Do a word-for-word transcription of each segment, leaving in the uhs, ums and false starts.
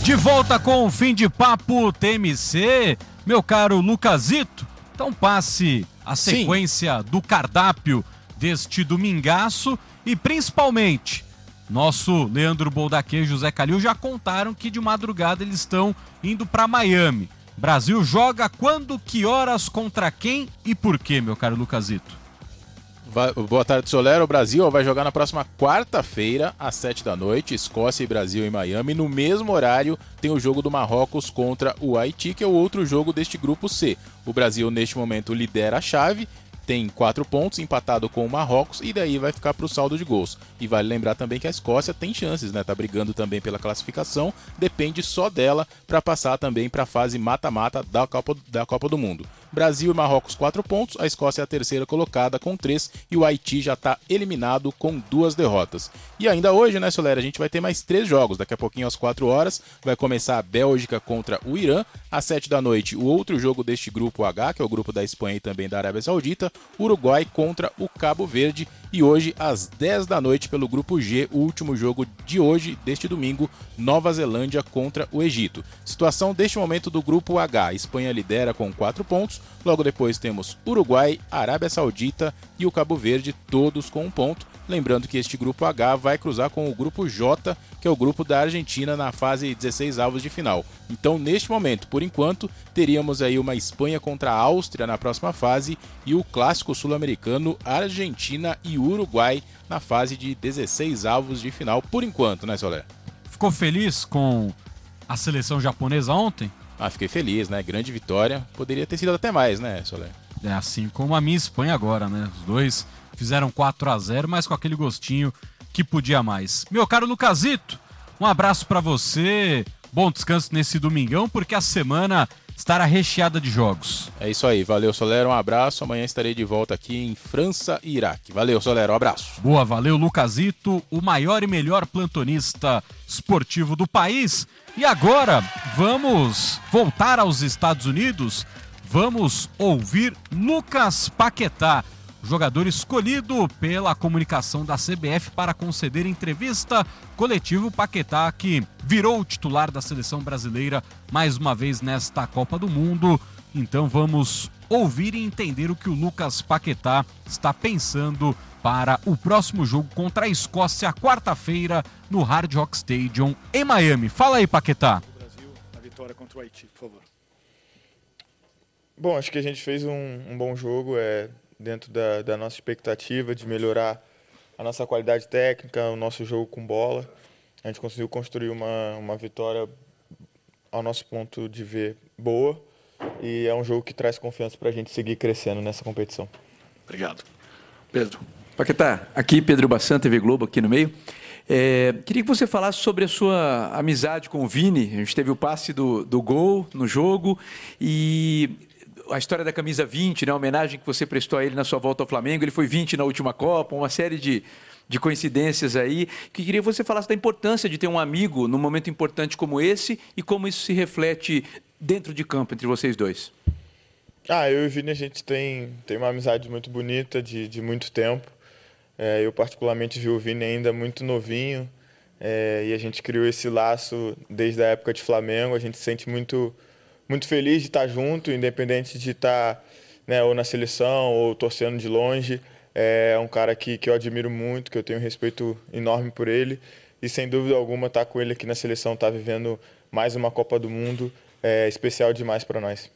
De volta com o Fim de Papo T M C, meu caro Lucasito. Então passe a sequência Sim. do cardápio deste domingaço e principalmente nosso Leandro Boldaquê e José Calil já contaram que de madrugada eles estão indo para Miami. Brasil joga quando, que horas, contra quem e por quê, meu caro Lucasito? Vai, boa tarde, Solero. O Brasil vai jogar na próxima quarta-feira, às sete da noite, Escócia e Brasil em Miami. No mesmo horário, tem o jogo do Marrocos contra o Haiti, que é o outro jogo deste grupo C. O Brasil, neste momento, lidera a chave, tem quatro pontos, empatado com o Marrocos, e daí vai ficar para o saldo de gols. E vale lembrar também que a Escócia tem chances, né? Tá brigando também pela classificação, depende só dela para passar também para a fase mata-mata da Copa, da Copa do Mundo. Brasil e Marrocos, quatro pontos, a Escócia é a terceira colocada com três e o Haiti já está eliminado com duas derrotas. E ainda hoje, né, Solera, a gente vai ter mais três jogos, daqui a pouquinho às quatro horas, vai começar a Bélgica contra o Irã, às sete da noite o outro jogo deste grupo H, que é o grupo da Espanha e também da Arábia Saudita, Uruguai contra o Cabo Verde, e hoje às dez da noite pelo grupo G, o último jogo de hoje, deste domingo, Nova Zelândia contra o Egito. Situação deste momento do grupo H, Espanha lidera com quatro pontos, logo depois temos Uruguai, Arábia Saudita e o Cabo Verde, todos com um ponto. Lembrando que este grupo H vai cruzar com o grupo J, que é o grupo da Argentina na fase dezesseis avos de final. Então, neste momento, por enquanto, teríamos aí uma Espanha contra a Áustria na próxima fase e o clássico sul-americano Argentina e Uruguai na fase de dezesseis avos de final, por enquanto, né, Soler? Ficou feliz com a seleção japonesa ontem? Ah, fiquei feliz, né? Grande vitória. Poderia ter sido até mais, né, Soler? É assim como a minha Espanha agora, né? Os dois fizeram quatro a zero, mas com aquele gostinho que podia mais. Meu caro Lucasito, um abraço pra você, bom descanso nesse domingão, porque a semana estará recheada de jogos. É isso aí, valeu, Solero, um abraço. Amanhã estarei de volta aqui em França e Iraque. Valeu, Solero, um abraço. Boa, valeu, Lucasito, o maior e melhor plantonista esportivo do país. E agora, vamos voltar aos Estados Unidos. Vamos ouvir Lucas Paquetá, jogador escolhido pela comunicação da C B F para conceder entrevista coletiva. Paquetá, que virou o titular da seleção brasileira mais uma vez nesta Copa do Mundo. Então vamos ouvir e entender o que o Lucas Paquetá está pensando para o próximo jogo contra a Escócia, quarta-feira, no Hard Rock Stadium, em Miami. Fala aí, Paquetá. O Brasil, a vitória contra o Haiti, por favor. Bom, acho que a gente fez um, um bom jogo, é, dentro da, da nossa expectativa de melhorar a nossa qualidade técnica, o nosso jogo com bola. A gente conseguiu construir uma, uma vitória, ao nosso ponto de ver, boa. E é um jogo que traz confiança para a gente seguir crescendo nessa competição. Obrigado. Pedro. Paquetá, aqui Pedro Bassan, T V Globo, aqui no meio. É, queria que você falasse sobre a sua amizade com o Vini. A gente teve o passe do, do gol no jogo e a história da camisa vinte, né, a homenagem que você prestou a ele na sua volta ao Flamengo. Ele foi vinte na última Copa, uma série de, de coincidências aí. Que queria que você falasse da importância de ter um amigo num momento importante como esse e como isso se reflete dentro de campo entre vocês dois. Ah, eu e o Vini, a gente tem, tem uma amizade muito bonita, de, de muito tempo. É, eu particularmente vi o Vini ainda muito novinho, é, e a gente criou esse laço desde a época de Flamengo. A gente se sente muito, muito feliz de estar junto, independente de estar, né, ou na seleção ou torcendo de longe. É um cara que, que eu admiro muito, que eu tenho um respeito enorme por ele, e sem dúvida alguma estar com ele aqui na seleção, estar vivendo mais uma Copa do Mundo, é especial demais para nós.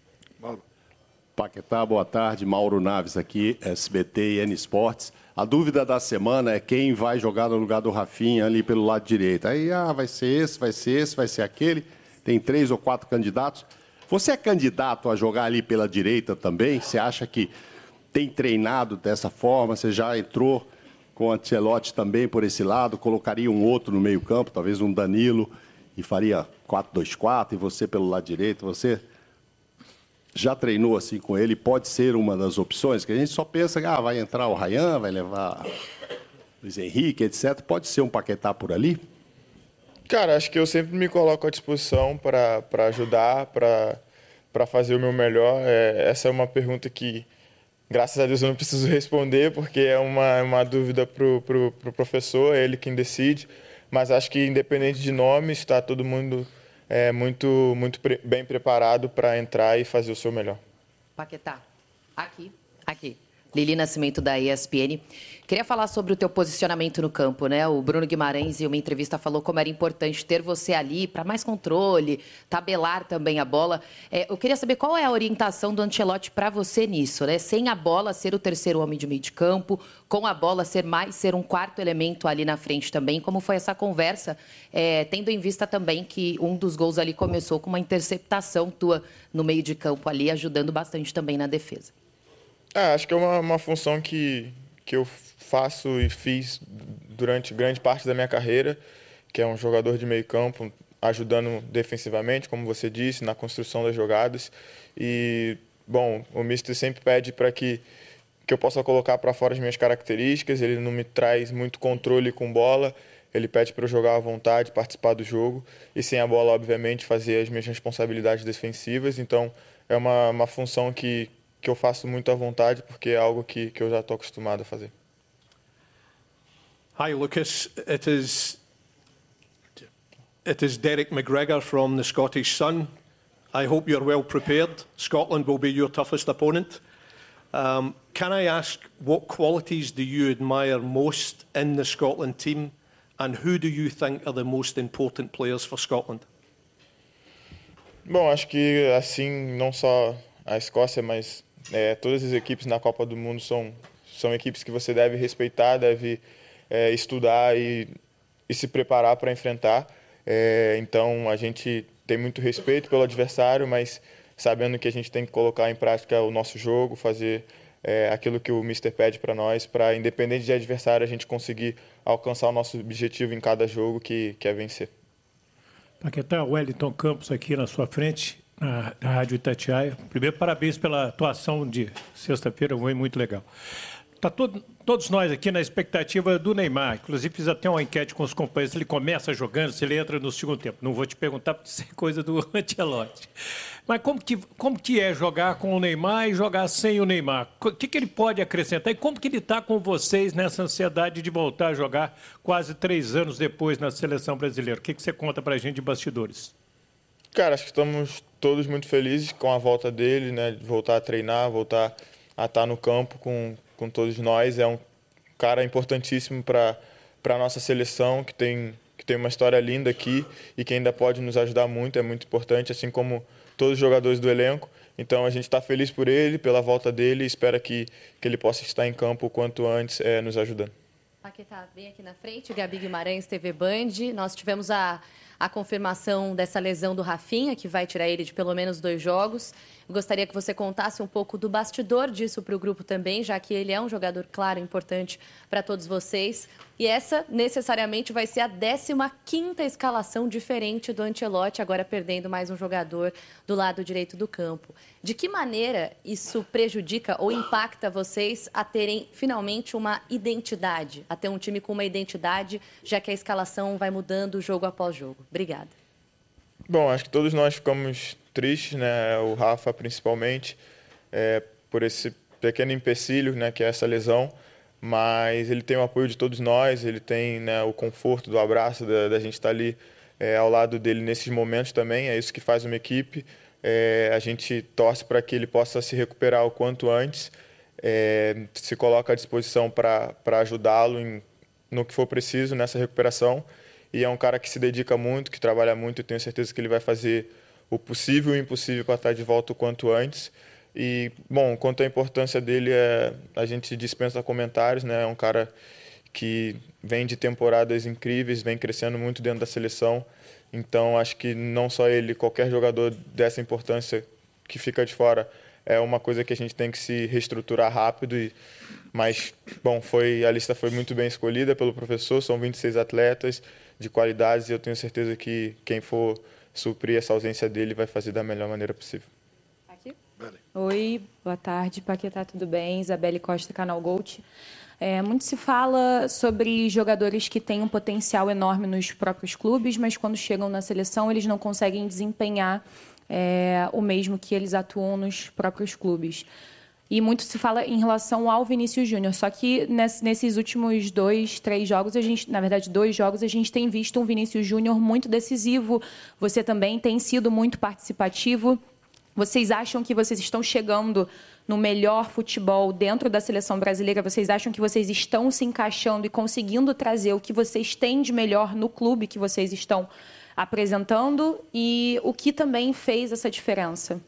Paquetá, boa tarde. Mauro Naves aqui, S B T e N Esportes. A dúvida da semana é quem vai jogar no lugar do Rafinha ali pelo lado direito. Aí, ah, vai ser esse, vai ser esse, vai ser aquele. Tem três ou quatro candidatos. Você é candidato a jogar ali pela direita também? Você acha que tem treinado dessa forma? Você já entrou com o Ancelotti também por esse lado? Colocaria um outro no meio campo, talvez um Danilo, e faria quatro dois quatro e você pelo lado direito? Você já treinou assim com ele? Pode ser uma das opções, que a gente só pensa que ah, vai entrar o Ryan, vai levar Luiz Henrique, etcétera. Pode ser um Paquetá por ali? Cara, acho que eu sempre me coloco à disposição para para ajudar, para para fazer o meu melhor. É, essa é uma pergunta que, graças a Deus, eu não preciso responder, porque é uma, uma dúvida para o pro, pro professor, é ele quem decide. mas acho que independente de nomes, está todo mundo é, muito, muito pre- bem preparado para entrar e fazer o seu melhor. Paquetá, aqui, aqui. Lili Nascimento, da E S P N. Queria falar sobre o teu posicionamento no campo, né? O Bruno Guimarães, em uma entrevista, falou como era importante ter você ali para mais controle, tabelar também a bola. É, eu queria saber qual é a orientação do Ancelotti para você nisso, né? Sem a bola ser o terceiro homem de meio de campo, com a bola ser mais, ser um quarto elemento ali na frente também. Como foi essa conversa, é, tendo em vista também que um dos gols ali começou com uma interceptação tua no meio de campo ali, ajudando bastante também na defesa. Ah, acho que é uma, uma função que, que eu faço e fiz durante grande parte da minha carreira, que é um jogador de meio campo, ajudando defensivamente, como você disse, na construção das jogadas. E, bom, o mister sempre pede para que, que eu possa colocar para fora as minhas características, ele não me traz muito controle com bola, ele pede para eu jogar à vontade, participar do jogo, e sem a bola, obviamente, fazer as minhas responsabilidades defensivas. Então, é uma, uma função que que eu faço muito à vontade, porque é algo que, que eu já estou acostumado a fazer. Hi, Lucas. It is, it is Derek McGregor from the Scottish Sun. I hope you're well prepared. Scotland will be your toughest opponent. Um, can I ask, what qualities do you admire most in the Scotland team, and who do you think are the most important players for Scotland? Bom, acho que assim, não só a Escócia, mas É, todas as equipes na Copa do Mundo são, são equipes que você deve respeitar, deve é, estudar e, e se preparar para enfrentar. É, então, a gente tem muito respeito pelo adversário, mas sabendo que a gente tem que colocar em prática o nosso jogo, fazer é, aquilo que o mister pede para nós, para, independente de adversário, a gente conseguir alcançar o nosso objetivo em cada jogo, que, que é vencer. Paquetá, Wellington Campos aqui na sua frente, na, na Rádio Itatiaia. Primeiro, parabéns pela atuação de sexta-feira, foi muito legal. Tá todo, todos nós aqui na expectativa do Neymar. Inclusive, fiz até uma enquete com os companheiros. Se ele começa jogando, se ele entra no segundo tempo. Não vou te perguntar, porque isso é coisa do Ancelotti. Mas como que, como que é jogar com o Neymar e jogar sem o Neymar? O que, que ele pode acrescentar? E como que ele está com vocês nessa ansiedade de voltar a jogar quase três anos depois na seleção brasileira? O que, que você conta para a gente de bastidores? Cara, acho que estamos todos muito felizes com a volta dele, né? De voltar a treinar, voltar a estar no campo com, com todos nós. É um cara importantíssimo para a nossa seleção, que tem, que tem uma história linda aqui e que ainda pode nos ajudar muito, é muito importante, assim como todos os jogadores do elenco. Então a gente está feliz por ele, pela volta dele, e espera que, que ele possa estar em campo o quanto antes, é, nos ajudando. Paquetá, bem aqui na frente, Gabi Guimarães, T V Band. Nós tivemos a, a confirmação dessa lesão do Rafinha, que vai tirar ele de pelo menos dois jogos. Eu gostaria que você contasse um pouco do bastidor disso para o grupo também, já que ele é um jogador, claro, importante para todos vocês. E essa, necessariamente, vai ser a décima quinta escalação diferente do Ancelotti, agora perdendo mais um jogador do lado direito do campo. De que maneira isso prejudica ou impacta vocês a terem, finalmente, uma identidade, a ter um time com uma identidade, já que a escalação vai mudando jogo após jogo? Obrigada. Bom, acho que todos nós ficamos tristes, né? O Rafa principalmente, é, por esse pequeno empecilho, né, que é essa lesão, mas ele tem o apoio de todos nós, ele tem, né, o conforto do abraço, da, da gente estar ali é, ao lado dele nesses momentos também, é isso que faz uma equipe. É, a gente torce para que ele possa se recuperar o quanto antes, é, se coloca à disposição para ajudá-lo em, no que for preciso nessa recuperação. E é um cara que se dedica muito, que trabalha muito, eu tenho certeza que ele vai fazer o possível e o impossível para estar de volta o quanto antes. E, bom, quanto à importância dele, é, a gente dispensa comentários, né? É um cara que vem de temporadas incríveis, vem crescendo muito dentro da seleção. Então, acho que não só ele, qualquer jogador dessa importância que fica de fora, é uma coisa que a gente tem que se reestruturar rápido. E, mas, bom, foi, a lista foi muito bem escolhida pelo professor, são vinte e seis atletas de qualidades e eu tenho certeza que quem for suprir essa ausência dele vai fazer da melhor maneira possível. Aqui? Oi, boa tarde, Paquetá, tudo bem? Isabelle Costa, Canal Gold. É, muito se fala sobre jogadores que têm um potencial enorme nos próprios clubes, mas quando chegam na seleção eles não conseguem desempenhar é, o mesmo que eles atuam nos próprios clubes. E muito se fala em relação ao Vinícius Júnior. Só que nesses últimos dois, três jogos, a gente, na verdade, dois jogos, a gente tem visto um Vinícius Júnior muito decisivo. Você também tem sido muito participativo. Vocês acham que vocês estão chegando no melhor futebol dentro da seleção brasileira? Vocês acham que vocês estão se encaixando e conseguindo trazer o que vocês têm de melhor no clube que vocês estão apresentando? E o que também fez essa diferença?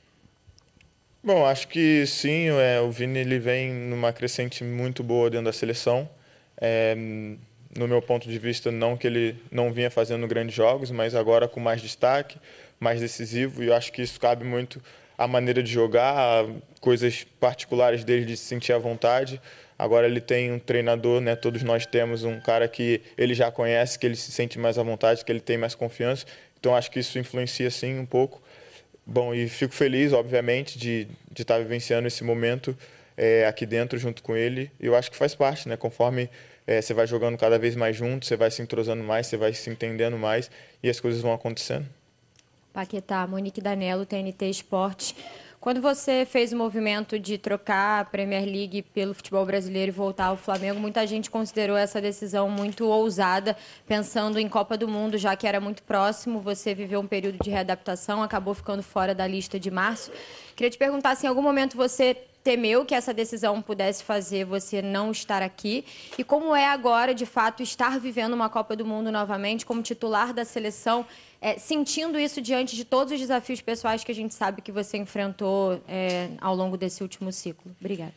Bom, acho que sim, é, o Vini ele vem numa crescente muito boa dentro da seleção. É, no meu ponto de vista, não que ele não vinha fazendo grandes jogos, mas agora com mais destaque, mais decisivo, e eu acho que isso cabe muito à maneira de jogar, coisas particulares dele de se sentir à vontade. Agora ele tem um treinador, né? Todos nós temos um cara que ele já conhece, que ele se sente mais à vontade, que ele tem mais confiança. Então acho que isso influencia sim um pouco. Bom, e fico feliz, obviamente, de, de estar vivenciando esse momento é, aqui dentro junto com ele. E eu acho que faz parte, né? Conforme é, você vai jogando cada vez mais junto, você vai se entrosando mais, você vai se entendendo mais e as coisas vão acontecendo. Paquetá, Monique Danello, T N T Esporte. Quando você fez o movimento de trocar a Premier League pelo futebol brasileiro e voltar ao Flamengo, muita gente considerou essa decisão muito ousada, pensando em Copa do Mundo, já que era muito próximo. Você viveu um período de readaptação, acabou ficando fora da lista de março. Queria te perguntar se em algum momento você temeu que essa decisão pudesse fazer você não estar aqui e como é agora, de fato, estar vivendo uma Copa do Mundo novamente como titular da seleção, é, sentindo isso diante de todos os desafios pessoais que a gente sabe que você enfrentou é, ao longo desse último ciclo. Obrigada.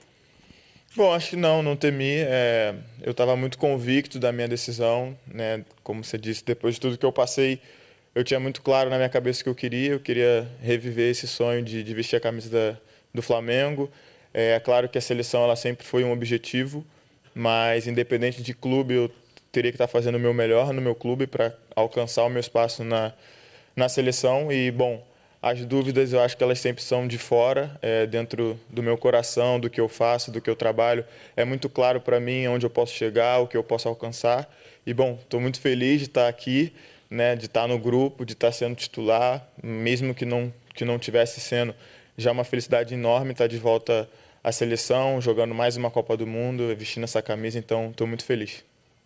Bom, acho que não, não temi. É, eu estava muito convicto da minha decisão, né? Como você disse, depois de tudo que eu passei, eu tinha muito claro na minha cabeça o que eu queria. Eu queria reviver esse sonho de, de vestir a camisa da, do Flamengo. É, é claro que a seleção ela sempre foi um objetivo, mas independente de clube, eu teria que estar fazendo o meu melhor no meu clube para alcançar o meu espaço na, na seleção. E, bom, as dúvidas eu acho que elas sempre são de fora, é, dentro do meu coração, do que eu faço, do que eu trabalho. É muito claro para mim onde eu posso chegar, o que eu posso alcançar. E, bom, estou muito feliz de estar aqui, né, de estar no grupo, de estar sendo titular, mesmo que não, que não tivesse sendo. Já é uma felicidade enorme estar de volta à seleção, jogando mais uma Copa do Mundo, vestindo essa camisa, então estou muito feliz.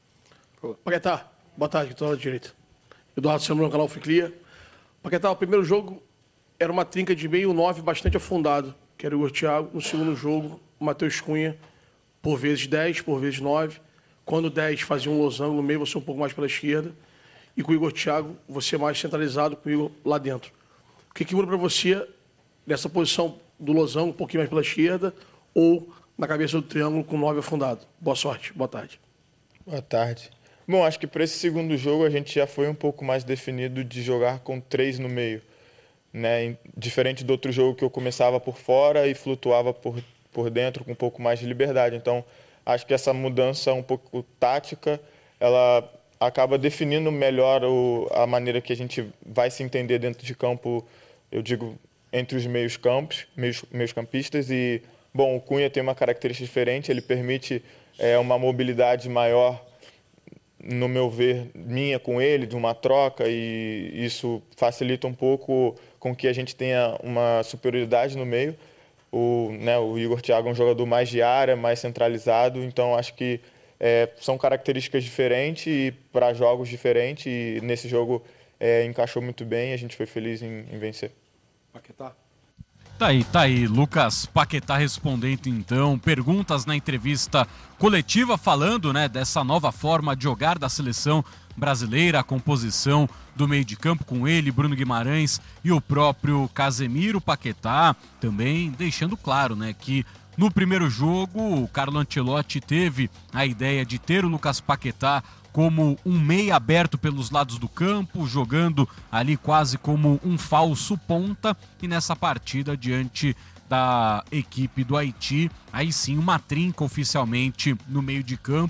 Paquetá, boa tarde, que estou direito. Eduardo Samuel, canal Ficlia. Paquetá, o primeiro jogo era uma trinca de meio nove bastante afundado, que era o Igor Thiago. No segundo jogo, o Matheus Cunha, por vezes dez, por vezes nove. Quando dez fazia um losango no meio, você um pouco mais pela esquerda. E com o Igor Thiago, você mais centralizado com o Igor lá dentro. O que, que muda para você nessa posição do losango, um pouquinho mais pela esquerda, ou na cabeça do triângulo com nove afundado? Boa sorte, boa tarde. Boa tarde. Bom, acho que para esse segundo jogo a gente já foi um pouco mais definido de jogar com três no meio, né? Diferente do outro jogo que eu começava por fora e flutuava por, por dentro com um pouco mais de liberdade. Então, acho que essa mudança um pouco tática, ela acaba definindo melhor o, a maneira que a gente vai se entender dentro de campo, eu digo, entre os meios campos, meios, meios campistas. E, bom, o Cunha tem uma característica diferente, ele permite é, uma mobilidade maior, no meu ver, minha com ele, de uma troca, e isso facilita um pouco com que a gente tenha uma superioridade no meio. O, né, o Igor Thiago é um jogador mais de área, mais centralizado, então acho que é, são características diferentes e para jogos diferentes, e nesse jogo é, encaixou muito bem e a gente foi feliz em, em vencer. Paquetá. Tá aí, tá aí, Lucas Paquetá respondendo então, perguntas na entrevista coletiva falando, né, dessa nova forma de jogar da seleção brasileira, a composição do meio de campo com ele, Bruno Guimarães e o próprio Casemiro. Paquetá também deixando claro, né, que no primeiro jogo o Carlo Ancelotti teve a ideia de ter o Lucas Paquetá como um meia aberto pelos lados do campo, jogando ali quase como um falso ponta, e nessa partida diante da equipe do Haiti, aí sim uma trinca oficialmente no meio de campo,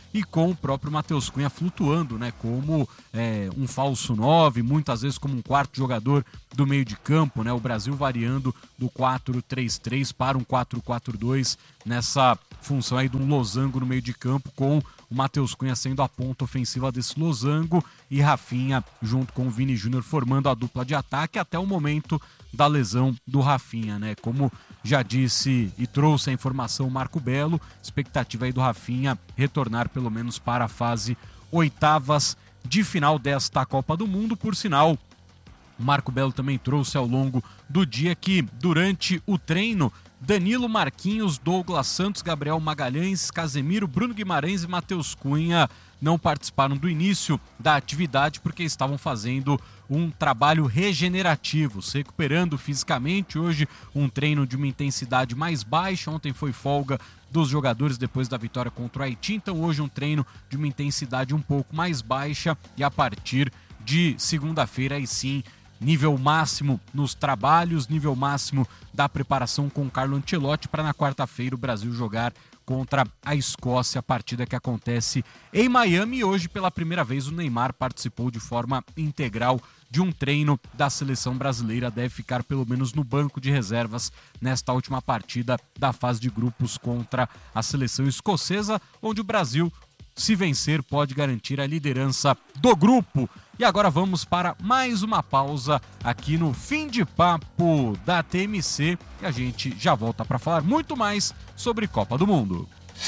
e com o próprio Matheus Cunha flutuando, né, como é, um falso nove, muitas vezes como um quarto jogador do meio de campo, né, o Brasil variando do quatro três três para um quatro quatro dois nessa função aí de um losango no meio de campo, com o Matheus Cunha sendo a ponta ofensiva desse losango e Rafinha junto com o Vini Júnior formando a dupla de ataque até o momento da lesão do Rafinha, né? Como já disse e trouxe a informação o Marco Belo, expectativa aí do Rafinha retornar pelo menos para a fase oitavas de final desta Copa do Mundo. Por sinal, o Marco Belo também trouxe ao longo do dia que durante o treino Danilo, Marquinhos, Douglas Santos, Gabriel Magalhães, Casemiro, Bruno Guimarães e Matheus Cunha não participaram do início da atividade porque estavam fazendo um trabalho regenerativo, se recuperando fisicamente. Hoje um treino de uma intensidade mais baixa, ontem foi folga dos jogadores depois da vitória contra o Haiti, então hoje um treino de uma intensidade um pouco mais baixa e a partir de segunda-feira aí sim nível máximo nos trabalhos, nível máximo da preparação com o Carlo Ancelotti para na quarta-feira o Brasil jogar contra a Escócia, a partida que acontece em Miami. E hoje, pela primeira vez, o Neymar participou de forma integral de um treino da seleção brasileira, deve ficar pelo menos no banco de reservas nesta última partida da fase de grupos contra a seleção escocesa, onde o Brasil, se vencer, pode garantir a liderança do grupo. E agora vamos para mais uma pausa aqui no Fim de Papo da T M C e a gente já volta para falar muito mais sobre Copa do Mundo.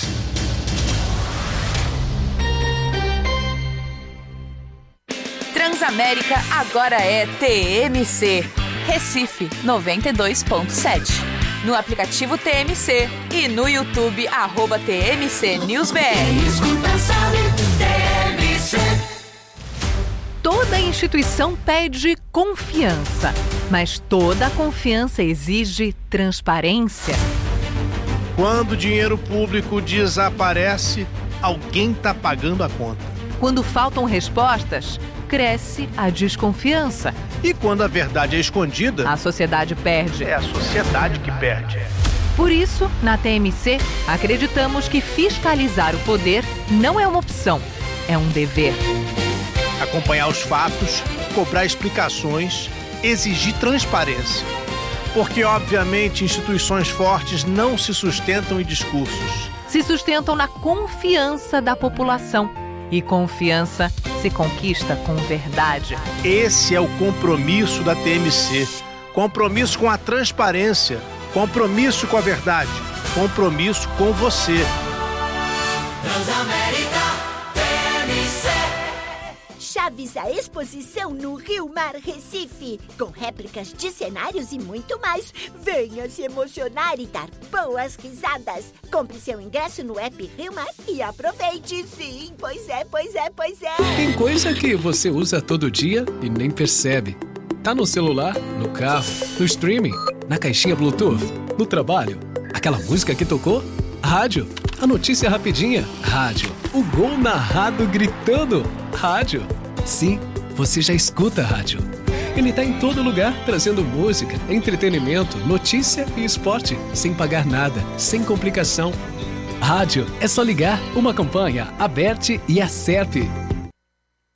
Transamérica agora é T M C. Recife noventa e dois ponto sete. No aplicativo T M C e no YouTube, arroba T M C News B R. Toda instituição pede confiança, mas toda confiança exige transparência. Quando o dinheiro público desaparece, alguém está pagando a conta. Quando faltam respostas, cresce a desconfiança. E quando a verdade é escondida, a sociedade perde. É a sociedade que perde. Por isso, na T M C, acreditamos que fiscalizar o poder não é uma opção, é um dever. Acompanhar os fatos, cobrar explicações, exigir transparência. Porque, obviamente, instituições fortes não se sustentam em discursos. Se sustentam na confiança da população. E confiança se conquista com verdade. Esse é o compromisso da T M C. Compromisso com a transparência. Compromisso com a verdade. Compromisso com você. Transamérica T M C. Chaves a exposição no Rio Mar Recife, com réplicas de cenários e muito mais. Venha se emocionar e dar boas risadas. Compre seu ingresso no app Rio Mar e aproveite. Sim, pois é, pois é, pois é. Tem coisa que você usa todo dia e nem percebe. Tá no celular, no carro, no streaming, na caixinha Bluetooth, no trabalho. Aquela música que tocou? Rádio. A notícia rapidinha? Rádio. O gol narrado gritando? Rádio. Sim, você já escuta rádio. Ele tá em todo lugar, trazendo música, entretenimento, notícia e esporte, sem pagar nada, sem complicação. Rádio é só ligar, uma campanha, Aberte e Acerte.